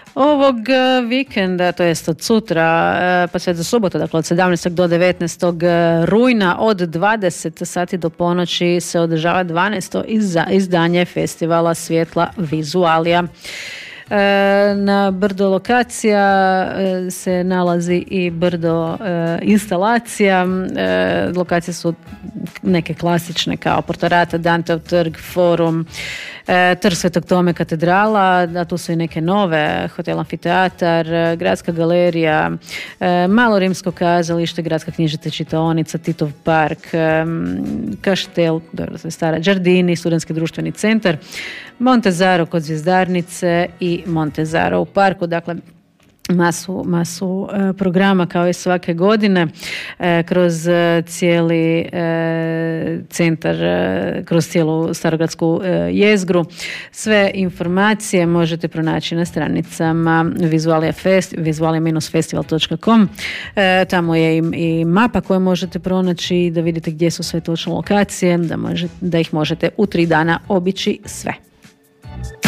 Ovog vikenda, to jest od sutra pa sve do subota, dakle od 17. do 19. rujna od 20 sati do ponoći se održava 12. izdanje festivala svjetla Vizualija. Na brdo lokacija se nalazi i brdo instalacija. Lokacije su neke klasične kao Portorata, Danteov trg, Forum, Trg Svetog Tome, katedrala, a tu su i neke nove, Hotel Amfiteatar, Gradska galerija, Malo rimsko kazalište, Gradska knjižnica čitaonica, Titov park, Kaštel, Stara Đardini, Studentski društveni centar, Montezaro kod Zvjezdarnice i Montezaro u parku. Dakle, masu programa kao i svake godine kroz cijeli centar, kroz cijelu Starogradsku jezgru. Sve informacije možete pronaći na stranicama vizualija-festival.com. Tamo je i mapa koju možete pronaći da vidite gdje su sve točno lokacije, da ih možete u 3 dana obići sve.